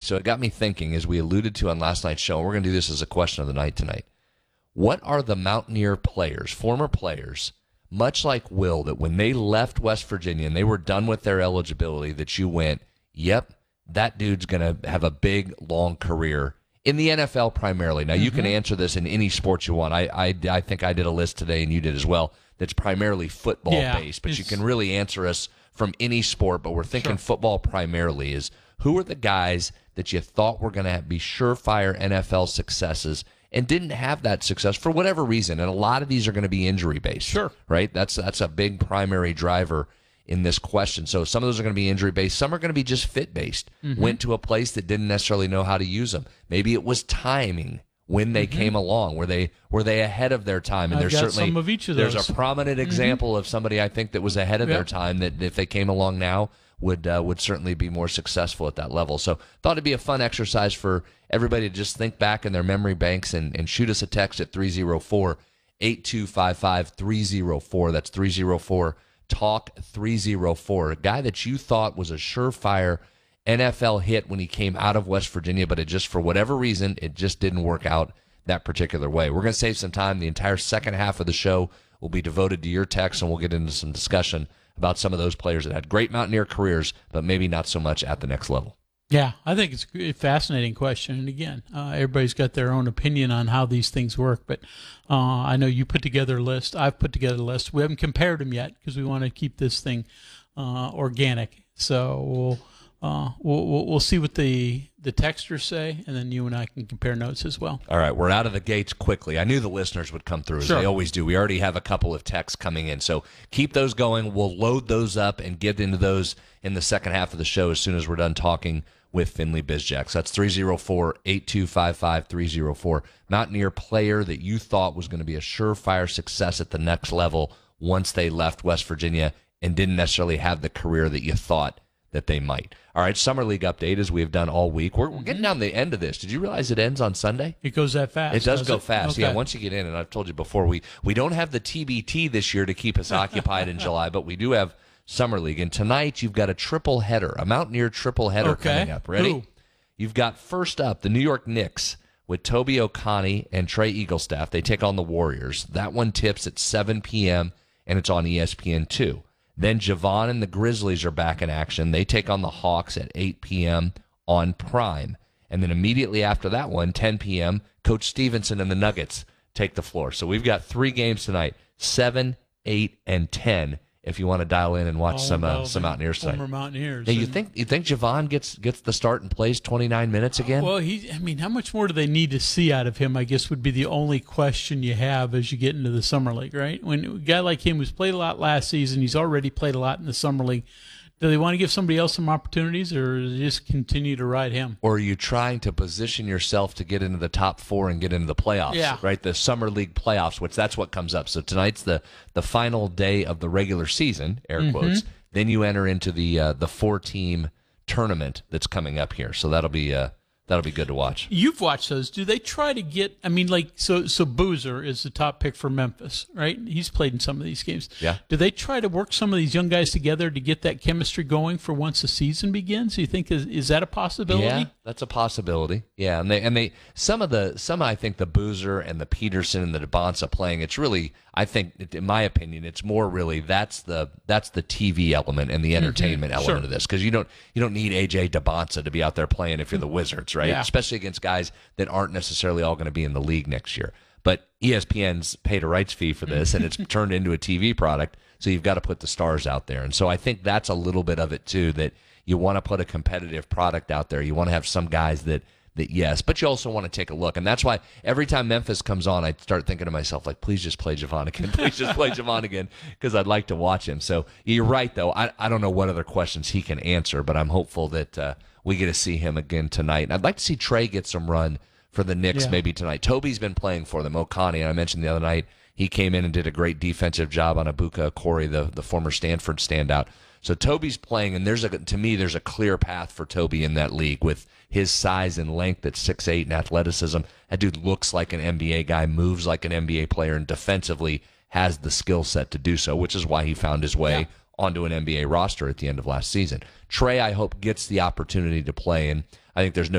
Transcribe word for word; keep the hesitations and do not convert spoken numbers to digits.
So it got me thinking, as we alluded to on last night's show, and we're going to do this as a question of the night tonight. What are the Mountaineer players, former players, much like Will, that when they left West Virginia and they were done with their eligibility, that you went, yep, that dude's going to have a big, long career in the N F L primarily? Now, mm-hmm. you can answer this in any sport you want. I, I, I think I did a list today, and you did as well, that's primarily football-based. Yeah, but you can really answer us from any sport, but we're thinking sure. football primarily. Is who are the guys that you thought were going to be surefire N F L successes and didn't have that success for whatever reason? And a lot of these are going to be injury-based. Sure. Right? That's that's a big primary driver in this question. So some of those are going to be injury-based. Some are going to be just fit-based. Mm-hmm. Went to a place that didn't necessarily know how to use them. Maybe it was timing when they mm-hmm. came along. Were they were they ahead of their time? And I've there's got certainly some of each of those. There's a prominent example mm-hmm. of somebody I think that was ahead of yep. their time, that if they came along now would uh, would certainly be more successful at that level. So thought it'd be a fun exercise for everybody to just think back in their memory banks and, and shoot us a text at three oh four, eight two five five, three oh four. That's three oh four, talk three oh four. A guy that you thought was a surefire N F L hit when he came out of West Virginia, but it just, for whatever reason, it just didn't work out that particular way. We're going to save some time. The entire second half of the show will be devoted to your text, and we'll get into some discussion about some of those players that had great Mountaineer careers, but maybe not so much at the next level. Yeah, I think it's a fascinating question. And again, uh, everybody's got their own opinion on how these things work. But uh, I know you put together a list. I've put together a list. We haven't compared them yet because we want to keep this thing uh, organic. So we'll, uh, we'll we'll we'll see what the the texters say, and then you and I can compare notes as well. All right, we're out of the gates quickly. I knew the listeners would come through, as sure. they always do. We already have a couple of texts coming in, so keep those going. We'll load those up and get into those in the second half of the show as soon as we're done talking with Finley Bizjack. So that's three oh four, eight two five five, three oh four. Mountaineer player that you thought was going to be a surefire success at the next level once they left West Virginia and didn't necessarily have the career that you thought that they might. All right, Summer League update, as we have done all week. We're, we're getting down the end of this. Did you realize it ends on Sunday? It goes that fast. It does, does go it? fast. Okay. Yeah, once you get in, and I've told you before, we, we don't have the T B T this year to keep us occupied in July, but we do have Summer League. And tonight you've got a triple header, a Mountaineer triple header okay. coming up. Ready? Ooh. You've got first up the New York Knicks with Toby Oconee and Trey Eaglestaff. They take on the Warriors. That one tips at seven p.m., and it's on E S P N two. Then Javon and the Grizzlies are back in action. They take on the Hawks at eight p.m. on Prime. And then immediately after that one, ten p.m., Coach Stevenson and the Nuggets take the floor. So we've got three games tonight, seven, eight, and ten, if you want to dial in and watch oh, some uh, some Mountaineers tonight. Former Mountaineers. Hey, you think you think Javon gets gets the start and plays twenty-nine minutes again? Well, he. I mean, how much more do they need to see out of him, I guess, would be the only question you have as you get into the Summer League, right? When a guy like him who's played a lot last season, he's already played a lot in the Summer League. Do they want to give somebody else some opportunities, or just continue to ride him? Or are you trying to position yourself to get into the top four and get into the playoffs? Yeah. Right? The Summer League playoffs, which that's what comes up. So tonight's the, the final day of the regular season, air mm-hmm. quotes. Then you enter into the uh, the four-team tournament that's coming up here. So that'll be uh, that'll be good to watch. You've watched those. Do they try to get, I mean, like, so so Boozer is the top pick for Memphis, right? He's played in some of these games. Yeah. Do they try to work some of these young guys together to get that chemistry going for once the season begins? Do you think, is, is that a possibility? Yeah, that's a possibility. Yeah, and they and they some of the some I think the Boozer and the Peterson and the DeBonsa playing, it's really, I think, in my opinion, it's more really that's the that's the T V element and the entertainment mm-hmm. element sure. of this, because you don't you don't need A J DeBonsa to be out there playing if you're the Wizards, right? Yeah. Especially against guys that aren't necessarily all going to be in the league next year. But E S P N's paid a rights fee for this, and it's turned into a T V product, so you've got to put the stars out there. And so I think that's a little bit of it too, that you want to put a competitive product out there. You want to have some guys that that yes, but you also want to take a look. And that's why every time Memphis comes on, I start thinking to myself, like, please just play Javon again. Please just play Javon again, because I'd like to watch him. So you're right, though. I, I don't know what other questions he can answer, but I'm hopeful that uh, we get to see him again tonight. And I'd like to see Trey get some run for the Knicks yeah. maybe tonight. Toby's been playing for them. Oconee, and I mentioned the other night, he came in and did a great defensive job on Ibuka Corey, the, the former Stanford standout. So Toby's playing, and there's a to me there's a clear path for Toby in that league with his size and length at six eight and athleticism. That dude looks like an N B A guy, moves like an N B A player, and defensively has the skill set to do so, which is why he found his way yeah. onto an N B A roster at the end of last season. Trey, I hope, gets the opportunity to play, and I think there's no